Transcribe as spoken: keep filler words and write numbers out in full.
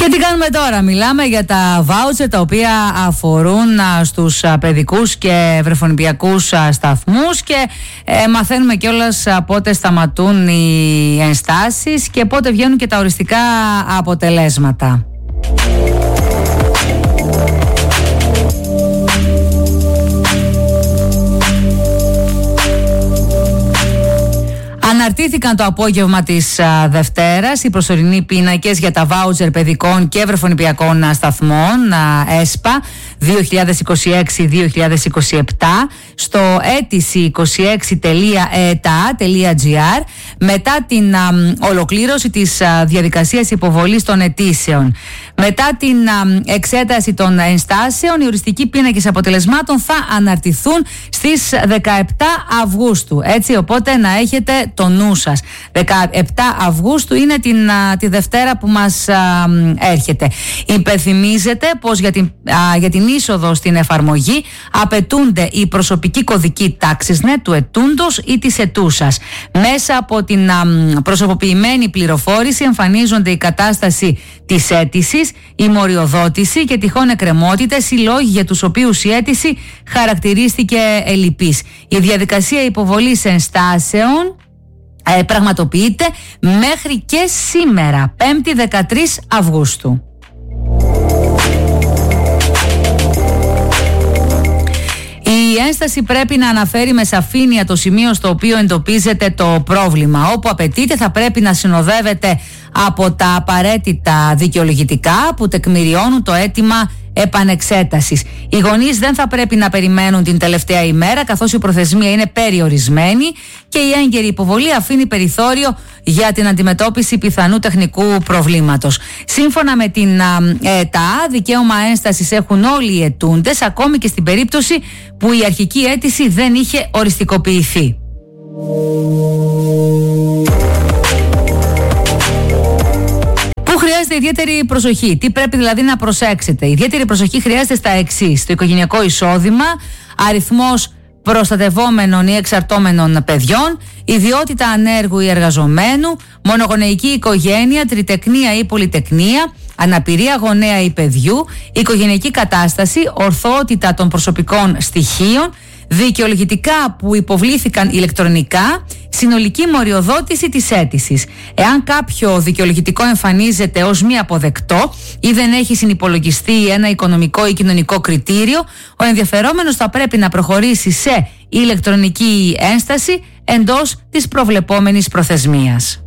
Και τι κάνουμε τώρα? Μιλάμε για τα βάουτσερ τα οποία αφορούν στους παιδικούς και βρεφονιπιακούς σταθμούς και ε, μαθαίνουμε κιόλας πότε σταματούν οι ενστάσεις και πότε βγαίνουν και τα οριστικά αποτελέσματα. Αναρτήθηκαν το απόγευμα της α, Δευτέρας οι προσωρινοί πίνακες για τα βάουτσερ παιδικών και βρεφονιπιακών σταθμών α, ΕΣΠΑ δύο χιλιάδες είκοσι έξι δύο χιλιάδες είκοσι επτά στο αίτηση είκοσι έξι τελεία e t a τελεία g r μετά την α, ολοκλήρωση της α, διαδικασίας υποβολής των αιτήσεων. Μετά την α, εξέταση των ενστάσεων, οι οριστικοί πίνακες αποτελεσμάτων θα αναρτηθούν στις δεκαεπτά Αυγούστου. Έτσι, οπότε να έχετε το νου σας. δεκαεπτά Αυγούστου είναι την, α, τη Δευτέρα που μας α, έρχεται. Υπενθυμίζεται πως για την, α, για την είσοδο στην εφαρμογή απαιτούνται οι προσωπικοί κωδικοί τάξισνετ του ετούντος ή της ετούσας. Μέσα από την α, προσωποποιημένη πληροφόρηση εμφανίζονται η κατάσταση της αίτησης, η μοριοδότηση και τυχόν εκκρεμότητες ή λόγοι για τους οποίους η αίτηση χαρακτηρίστηκε ελλειπής. Η διαδικασία υποβολής ενστάσεων ε, πραγματοποιείται μέχρι και σήμερα, πέμπτη δεκατρείς Αυγούστου. Η ένσταση πρέπει να αναφέρει με σαφήνεια το σημείο στο οποίο εντοπίζεται το πρόβλημα. Όπου απαιτείται θα πρέπει να συνοδεύεται από τα απαραίτητα δικαιολογητικά που τεκμηριώνουν το αίτημα επανεξέτασης. Οι γονείς δεν θα πρέπει να περιμένουν την τελευταία ημέρα, καθώς η προθεσμία είναι περιορισμένη και η έγκαιρη υποβολή αφήνει περιθώριο για την αντιμετώπιση πιθανού τεχνικού προβλήματος. Σύμφωνα με την ΕΤΑ, δικαίωμα ένστασης έχουν όλοι οι αιτούντες, ακόμη και στην περίπτωση που η αρχική αίτηση δεν είχε οριστικοποιηθεί. Χρειάζεται ιδιαίτερη προσοχή. Τι πρέπει δηλαδή να προσέξετε? Ιδιαίτερη προσοχή χρειάζεται στα εξής: το οικογενειακό εισόδημα, αριθμός προστατευόμενων ή εξαρτώμενων παιδιών, ιδιότητα ανέργου ή εργαζομένου, μονογονεϊκή οικογένεια, τριτεκνία ή πολυτεκνία, αναπηρία γονέα ή παιδιού, οικογενειακή κατάσταση, ορθότητα των προσωπικών στοιχείων, δικαιολογητικά που υποβλήθηκαν ηλεκτρονικά, συνολική μοριοδότηση της αίτησης. Εάν κάποιο δικαιολογητικό εμφανίζεται ως μη αποδεκτό ή δεν έχει συνυπολογιστεί ένα οικονομικό ή κοινωνικό κριτήριο, ο ενδιαφερόμενος θα πρέπει να προχωρήσει σε ηλεκτρονική ένσταση εντός της προβλεπόμενης προθεσμίας.